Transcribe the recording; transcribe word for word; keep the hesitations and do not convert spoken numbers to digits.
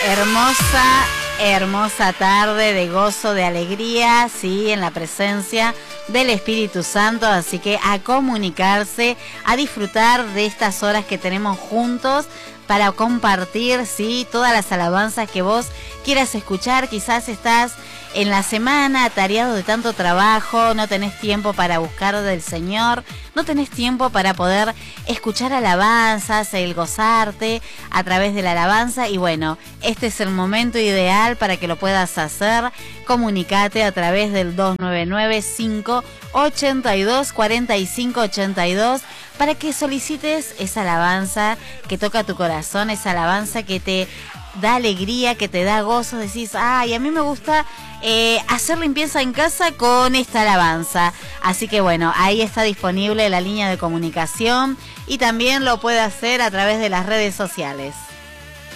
Hermosa, hermosa tarde de gozo, de alegría, sí, en la presencia del Espíritu Santo, así que a comunicarse, a disfrutar de estas horas que tenemos juntos para compartir, sí, todas las alabanzas que vos quieras escuchar. Quizás estás en la semana atareado de tanto trabajo, no tenés tiempo para buscar del Señor, no tenés tiempo para poder escuchar alabanzas, el gozarte a través de la alabanza, y bueno, este es el momento ideal para que lo puedas hacer. Comunicate a través del dos nueve nueve, cinco ocho dos, cuatro cinco ocho dos para que solicites esa alabanza que toca tu corazón, esa alabanza que te da alegría, que te da gozo. Decís, ay, a mí me gusta eh, hacer limpieza en casa con esta alabanza. Así que bueno, ahí está disponible la línea de comunicación y también lo puede hacer a través de las redes sociales.